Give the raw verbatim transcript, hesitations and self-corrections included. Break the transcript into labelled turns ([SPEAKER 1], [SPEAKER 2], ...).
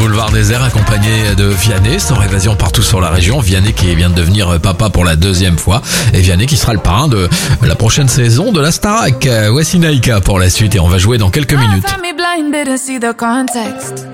[SPEAKER 1] Boulevard Désert accompagné de Vianney, sans évasion partout sur la région. Vianney qui vient de devenir papa pour la deuxième fois. Et Vianney qui sera le parrain de la prochaine saison de la Starac. Voici Naïka pour la suite et on va jouer dans quelques minutes.